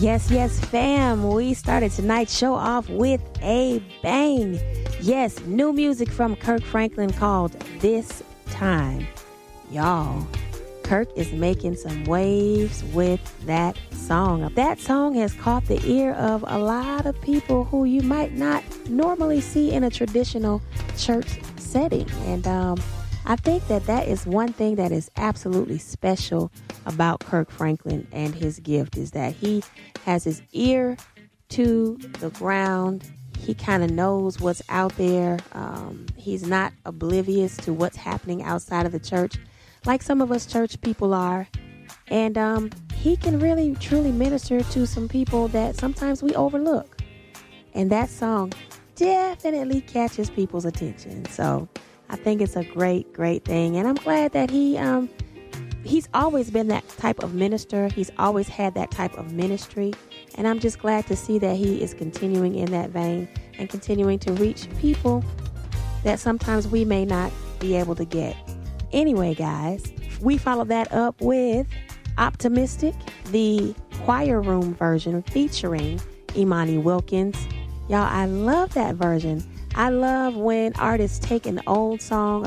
Yes, yes, fam. We started tonight's show off with a bang. Yes, new music from Kirk Franklin called This Time. Y'all, Kirk is making some waves with that song. That song has caught the ear of a lot of people who you might not normally see in a traditional church setting. And I think that is one thing that is absolutely special about Kirk Franklin and his gift is that he has his ear to the ground. He kind of knows what's out there. He's not oblivious to what's happening outside of the church like some of us church people are. And he can really, truly minister to some people that sometimes we overlook. And that song definitely catches people's attention. So I think it's a great, great thing. And I'm glad that he's always been that type of minister. He's always had that type of ministry. And I'm just glad to see that he is continuing in that vein and continuing to reach people that sometimes we may not be able to get. Anyway, guys, we follow that up with Optimistic, the choir room version featuring Imani Wilkins. Y'all, I love that version. I love when artists take an old song,